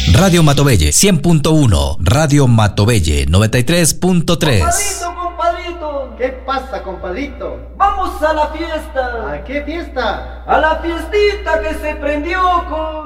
Radio Matovelle 100.1, Radio Matovelle 93.3. Compadrito, compadrito. ¿Qué pasa, compadrito? Vamos a la fiesta. ¿A qué fiesta? A la fiestita que se prendió con